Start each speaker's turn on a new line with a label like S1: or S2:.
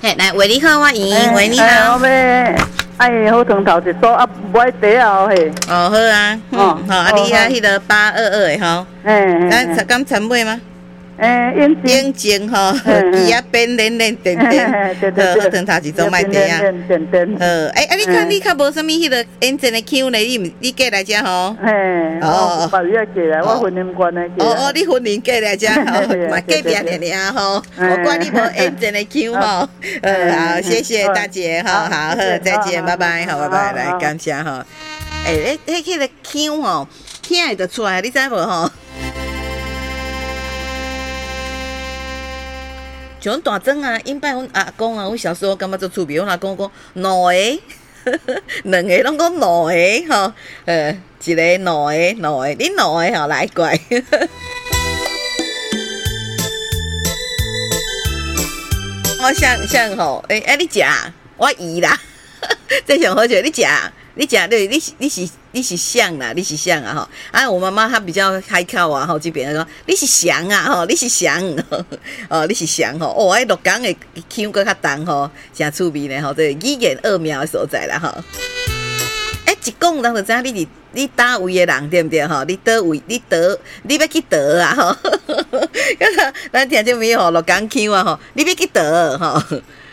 S1: 嘿，来，喂，你好，我莹，喂，你
S2: 我
S1: 好。
S2: 要好糖头一组啊，不爱茶啊嘿。
S1: 哦，好啊，好，你迄个822的吼，敢参买吗？眼睛吼，伊啊变连连点点，好糖头一组卖茶啊。你较无啥物迄个眼睛的腔呢？你过来遮吼？
S2: 别位啊过来，我婚姻关的过来。
S1: 你婚姻过来遮吼，嘛隔壁尔吼，我管你无眼睛的腔吼。好，谢谢大姐哈，好，再见，拜拜，好，拜拜，来感谢哈。迄个腔吼，听会得出来，你知无吼？像大庄啊，因拜阮阿公啊，阮小时候感觉做趣味，阮阿公讲两个，两个拢讲两个吼，一个两个，你两个吼来怪。我想吼，你食，我伊啦，这上好笑，你食对，你是像啦，你是像啊吼。啊，我妈妈她比较海口啊吼，这边说你是翔啊吼，你是翔，你是翔吼。哦，迄鹿港的腔搁较重吼，真趣味呢吼，这语言奥妙的所在啦吼。一讲人就知影你倒位的人对不对吼？你倒位，你要去倒啊吼。咱听这边吼，鹿港腔啊吼，你要去倒吼。